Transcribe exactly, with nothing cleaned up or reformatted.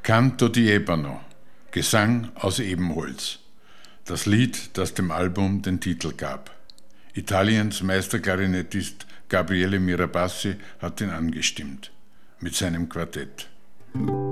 Canto di Ebano, Gesang aus Ebenholz. Das Lied, das dem Album den Titel gab. Italiens Meisterklarinettist Gabriele Mirabassi hat ihn angestimmt mit seinem Quartett.